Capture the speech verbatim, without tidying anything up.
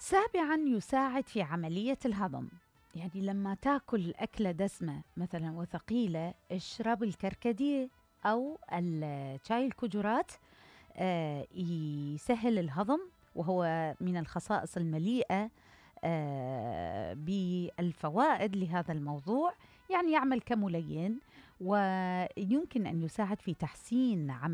سابعا يساعد في عملية الهضم. يعني لما تاكل أكلة دسمة مثلا وثقيلة، اشرب الكركديه أو الشاي الكجرات، آه، يسهل الهضم، وهو من الخصائص المليئة آه، بالفوائد لهذا الموضوع. يعني يعمل كملين، ويمكن أن يساعد في تحسين عمل